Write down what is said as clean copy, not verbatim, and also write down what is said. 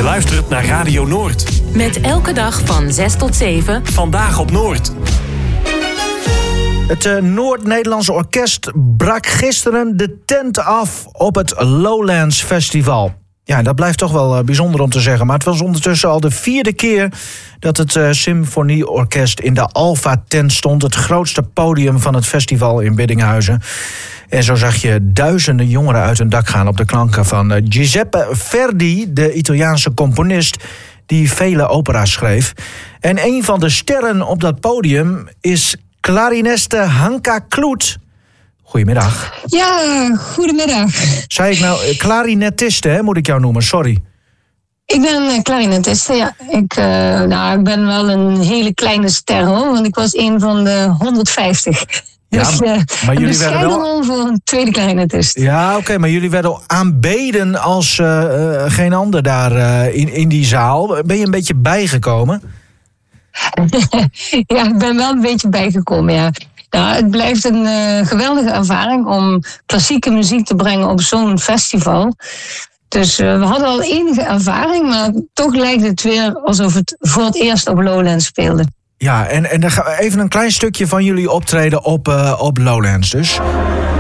Je luistert naar Radio Noord. Met elke dag van 6 tot 7. Vandaag op Noord. Het Noord-Nederlands Orkest brak gisteren de tent af op het Lowlands Festival. Ja, dat blijft toch wel bijzonder om te zeggen. Maar het was ondertussen al de 4e keer dat het Symfonieorkest in de Alpha-tent stond. Het grootste podium van het festival in Biddinghuizen. En zo zag je duizenden jongeren uit hun dak gaan op de klanken van Giuseppe Verdi, de Italiaanse componist die vele opera's schreef. En een van de sterren op dat podium is klariniste Hanka Kloet. Goedemiddag. Ja, goedemiddag. Zei ik nou klarinetiste, hè, moet ik jou noemen, sorry. Ik ben klarinetiste, ja. Ik ben wel een hele kleine ster, hoor, want ik was een van de 150. Ja, dus maar jullie werden wel voor een tweede klarinetist. Ja, oké, maar jullie werden aanbeden als geen ander daar in die zaal. Ben je een beetje bijgekomen? Ja, ik ben wel een beetje bijgekomen, ja. Nou, het blijft een geweldige ervaring om klassieke muziek te brengen op zo'n festival. Dus we hadden al enige ervaring, maar toch lijkt het weer alsof het voor het eerst op Lowlands speelde. Ja, en dan gaan we even een klein stukje van jullie optreden op Lowlands dus.